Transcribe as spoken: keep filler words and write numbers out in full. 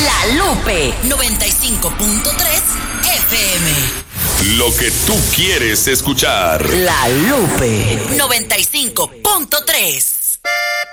La Lupe noventa y cinco punto tres F M. Lo que tú quieres escuchar. La Lupe noventa y cinco punto tres.